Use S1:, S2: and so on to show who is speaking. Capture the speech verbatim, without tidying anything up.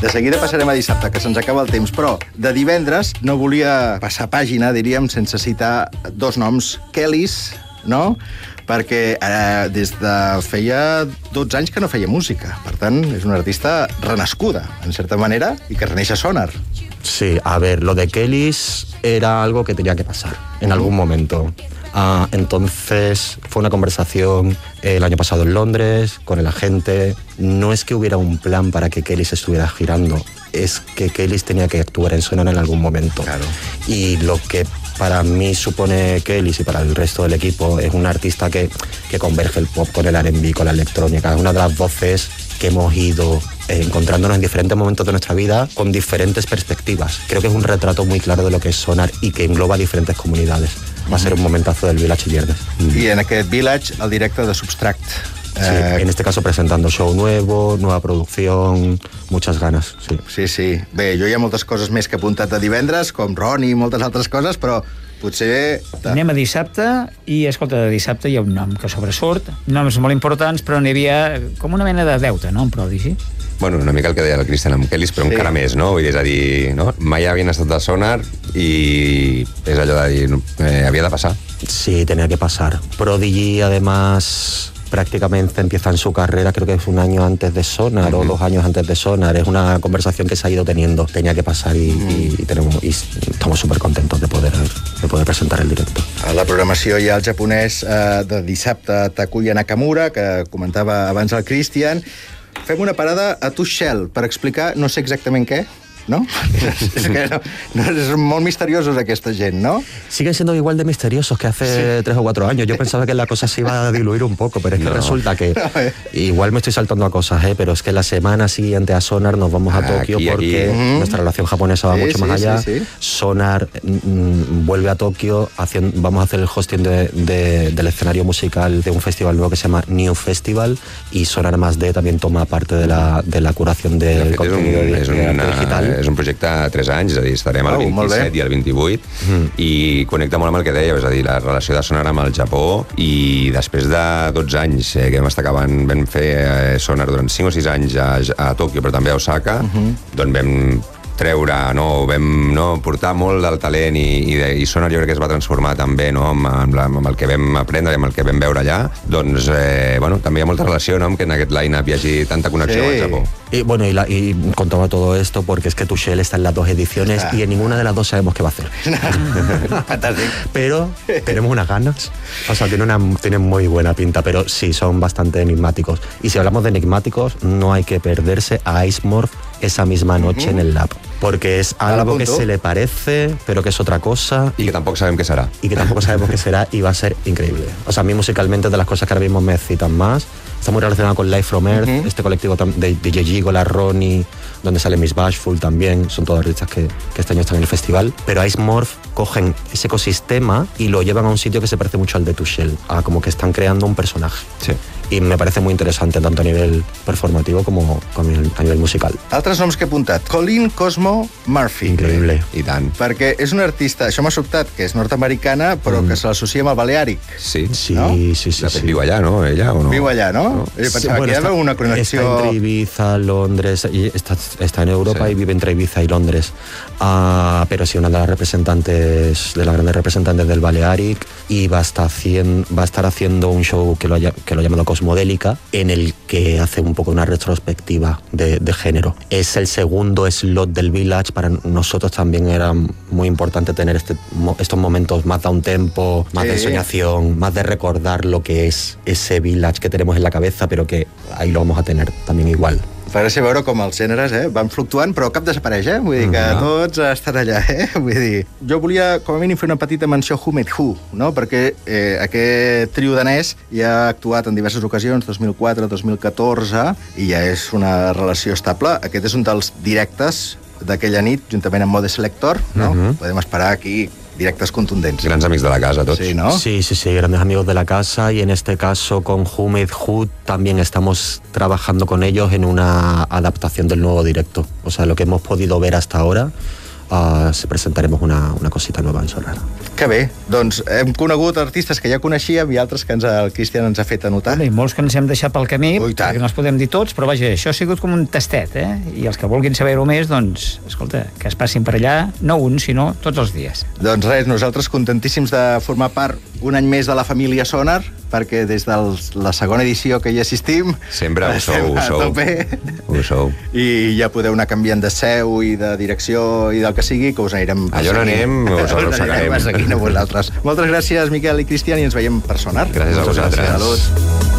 S1: De seguida passarem a dissabte, que se'ns acaba el temps, però de divendres no volia passar pàgina, diríem, sense citar dos noms, Kellys, no?, perquè eh, des de feia dotze anys que no feia música. Per tant, és una artista renascuda, en certa manera, i que reneix a Sonar.
S2: Sí, a ver, lo de Kellys era algo que tenía que pasar en algún momento. Uh, entonces fue una conversación el año pasado en Londres con el agente. No es que hubiera un plan para que Kellys estuviera girando, es que Kellys tenía que actuar en Sonar en algún momento.
S1: Claro.
S2: Y lo que para mí supone Kellys y para el resto del equipo es una artista que, que converge el pop con el R and B, con la electrónica. Es una de las voces que hemos ido eh, encontrándonos en diferentes momentos de nuestra vida con diferentes perspectivas. Creo que es un retrato muy claro de lo que es Sonar y que engloba diferentes comunidades. Va a ser un momentazo del Village Viernes.
S1: I en aquest Village, el directe de Substract.
S2: Sí, eh... en este caso presentando show nuevo, nueva producción, muchas ganas, sí.
S1: Sí, sí. Bé, jo hi ha moltes coses més que he apuntat de divendres, com Ronnie i moltes altres coses, però potser...
S3: Anem a dissabte i, escolta, de dissabte hi ha un nom que sobresurt, noms molt importants, però n'hi havia com una mena de deute, no?, en Prodigy.
S4: Bueno, una mica el que deia el Cristian amb Kellys, però sí. Encara més, no? Vull dir, és a dir, no? Mai havien estat de Sonar i és allò de dir, eh, havia de passar.
S2: Sí, tenía que pasar. Prodigy, además, prácticamente empieza en su carrera, creo que es un año antes de Sonar uh-huh. o dos años antes de Sonar. Es una conversación que se ha ido teniendo. Tenía que pasar y, uh-huh. y, y, tenemos, y estamos súper contentos de poder, de poder presentar el directo.
S1: A la programació hi ha el japonès eh, de dissabte, Takuya Nakamura, que comentava abans el Cristian. Fem una parada a Tushell per explicar no sé exactament què, ¿no? Es que no, no, son muy misteriosos aquesta gent, ¿no?
S2: Siguen siendo igual de misteriosos que hace sí. tres o cuatro años. Yo pensaba que la cosa se iba a diluir un poco, pero es que no. resulta que... No, eh. Igual me estoy saltando a cosas, ¿eh? Pero es que la semana siguiente a Sonar nos vamos a ah, Tokio aquí, porque aquí. nuestra relación japonesa va sí, mucho sí, más allá. Sí, sí. Sonar mm, vuelve a Tokio, haciendo, vamos a hacer el hosting de, de, del escenario musical de un festival nuevo que se llama New Festival, y Sonar más D también toma parte de la, de la curación del de contenido un, de, de una, digital.
S4: És un projecte a tres anys, és a dir, estarem al oh, vint-i-set i al vint-i-vuit mm. i connecta molt amb el que deia, és a dir, la relació de Sonar amb el Japó, i després de dotze anys eh, que vam estar acabant, vam fer eh, Sonar durant cinc o sis anys a, a Tòquio, però també a Osaka, mm-hmm. doncs vam treure, no, vam no, portar molt del talent i, i, de, i Sonar jo crec que es va transformar també, no, amb, amb, la, amb el que vam aprendre i amb el que vam veure allà, doncs eh, bueno, també hi ha molta relació, no, amb que en aquest line-up hi hagi tanta connexió sí. amb el Japó.
S2: Y bueno, y, la, y contaba todo esto porque es que Tushell está en las dos ediciones ah. y en ninguna de las dos sabemos qué va a hacer. Pero tenemos unas ganas, o sea, tiene, una, tiene muy buena pinta, pero sí, son bastante enigmáticos. Y si hablamos de enigmáticos, no hay que perderse a Ice Morph esa misma noche uh-huh. en el lab, porque es algo que se le parece, pero que es otra cosa.
S4: Y que tampoco sabemos qué será.
S2: Y que tampoco sabemos qué será, y va a ser increíble. O sea, a mí musicalmente, de las cosas que ahora mismo me excitan más, está muy relacionado con Live from Earth, uh-huh. este colectivo de D J Gigola, Ronnie, donde sale Miss Bashful también, son todos artistas que, que este año están en el festival. Pero Ice Morph cogen ese ecosistema y lo llevan a un sitio que se parece mucho al de Tushell, a como que están creando un personaje.
S4: Sí.
S2: I me parece muy interesante tanto a nivell performativo como a nivell musical.
S1: Altres noms que he apuntat. Colleen Cosmo Murphy.
S2: Increïble.
S4: I tant.
S1: Perquè és una artista, això m'ha sobtat, que és nord-americana, però mm. que se l'associa amb el Balearic.
S4: Sí,
S2: sí,
S1: no?
S2: sí, sí, sí, sí.
S4: Viu allà, no? Ella o no?
S1: Viu allà, no? no. Jo pensava sí, bueno, que hi havia una connexió...
S2: Està entre Ibiza, Londres, y está, está en Europa sí. y vive entre Ibiza y Londres. Uh, pero sí, una de las representantes, de las grandes representantes del Balearic, y va a estar haciendo, va a estar haciendo un show que lo, haya, que lo ha llamado Cosmodélica, en el que hace un poco una retrospectiva de, de género. Es el segundo slot del Village. Para nosotros también era muy importante tener este, estos momentos más downtempo, más sí. de ensoñación, más de recordar lo que es ese Village que tenemos en la cabeza, pero que ahí lo vamos a tener también igual.
S1: Parece veure com els gèneres eh, van fluctuant, però cap desapareix, eh? Vull dir que mm-hmm. tots estan allà, eh? Vull dir, jo volia, com a mínim, fer una petita menció a Who Made Who, no? Perquè eh, aquest trio danès ja ha actuat en diverses ocasions, dos mil quatre, dos mil catorze, i ja és una relació estable. Aquest és un dels directes d'aquella nit, juntament amb Mode Selector, no? Mm-hmm. Podem esperar aquí directes contundents.
S4: Grandes amigos de la casa, todos.
S1: Sí, ¿no?
S2: Sí, sí, sí, grandes amigos de la casa, y en este caso con Who Made Who también estamos trabajando con ellos en una adaptación del nuevo directo. O sea, lo que hemos podido ver hasta ahora uh, presentaremos una, una cosita nueva en Sonar.
S1: Que bé, doncs hem conegut artistes que ja coneixíem i altres que ens, el Cristian ens ha fet anotar.
S3: I molts que ens hem deixat pel camí,
S1: Ui,
S3: perquè no els podem dir tots, però vaja, això ha sigut com un tastet, eh? I els que vulguin saber-ho més, doncs, escolta, que es passin per allà, no un, sinó tots els dies.
S1: Doncs res, nosaltres contentíssims de formar part un any més de la família Sonar, perquè des de la segona edició que hi assistim...
S4: Sempre ho sou, ho sou. Ho sou.
S1: I ja podeu anar canviant de seu i de direcció i del que sigui, que us anirem
S4: allò no anem, us arrossegarem.
S1: Seguint a vosaltres. Moltes gràcies, Miquel i Cristian, i ens veiem per Sonar.
S4: Gràcies a vosaltres.
S1: Salut.